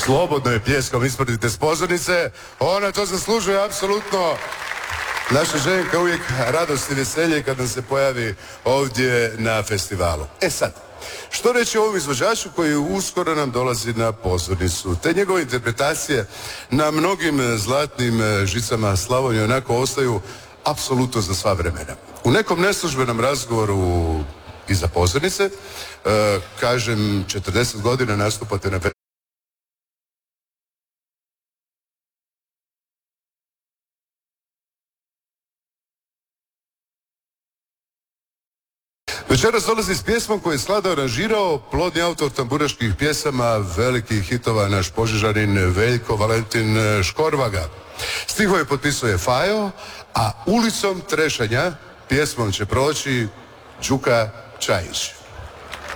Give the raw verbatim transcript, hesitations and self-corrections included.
slobodno je pljeskom ispratite s pozornice. Ona to zaslužuje apsolutno. Naša Ženka uvijek radost i veselje kad nam se pojavi ovdje na festivalu. E sad, što reći o ovom izvođaču koji uskoro nam dolazi na pozornicu? Te njegove interpretacije na mnogim zlatnim žicama Slavonije onako ostaju apsolutno za sva vremena. U nekom neslužbenom razgovoru iza pozornice, e, kažem, četrdeset godina nastupate na Večeras dolazi s pjesmom koju je skladao, aranžirao plodni autor tamburaških pjesama, velikih hitova, naš Požežanin Veljko Valentin Škorvaga. Stihove potpisuje Fajo, a ulicom trešanja pjesmom će proći Đuka Čajić.